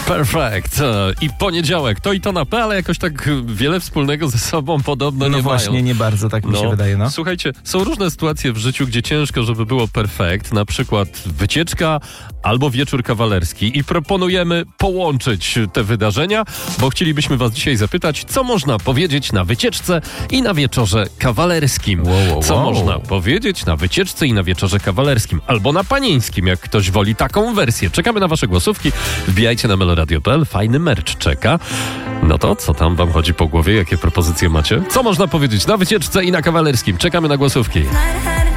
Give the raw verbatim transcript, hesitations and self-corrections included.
Perfect. I poniedziałek, to i to na P, ale jakoś tak wiele wspólnego ze sobą podobno no nie właśnie, mają. nie bardzo, tak mi No, się wydaje. No. Słuchajcie, są różne sytuacje w życiu, gdzie ciężko, żeby było perfekt. Na przykład wycieczka albo wieczór kawalerski. I proponujemy połączyć te wydarzenia, bo chcielibyśmy was dzisiaj zapytać, co można powiedzieć na wycieczce i na wieczorze kawalerskim. Wow, wow, Co wow. można powiedzieć na wycieczce i na wieczorze kawalerskim. Albo na panieńskim, jak ktoś woli taką wersję. Czekamy na wasze głosówki. Wbijajcie na meloradio kropka p l. Fajny merch czeka. No to co tam wam chodzi po głowie? Jakie propozycje macie? Co można powiedzieć na wycieczce i na kawalerskim? Czekamy na głosówki.